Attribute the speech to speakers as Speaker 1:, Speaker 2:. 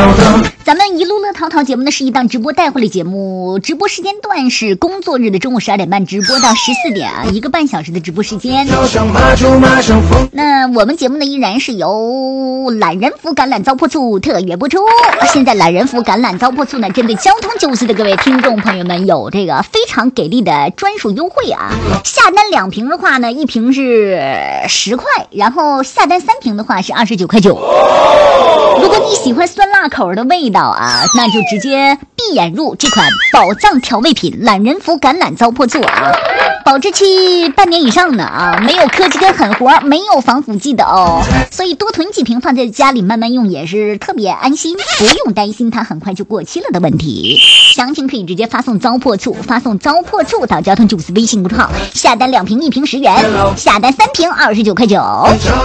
Speaker 1: 咱们一路乐淘淘节目呢是一档直播带货类节目，直播时间段是工作日的中午12点半直播到14点啊，1个半小时的直播时间。那我们节目呢依然是由懒人福橄榄糟粕醋特约播出。现在懒人福橄榄糟粕醋呢，针对交通纠纷的各位听众朋友们有这个非常给力的专属优惠啊！下单2瓶的话呢，1瓶是10块，然后下单3瓶的话是29.9块。如果你喜欢酸辣口的味道啊，那就直接闭眼入这款宝藏调味品懒人福橄榄糟粕醋啊，保质期半年以上的啊，没有科技跟狠活，没有防腐剂的哦，所以多囤几瓶放在家里慢慢用也是特别安心，不用担心它很快就过期了的问题。详情可以直接发送糟粕醋，发送糟粕醋到交通90微信公众号，下单2瓶1瓶10元，下单3瓶29.9块。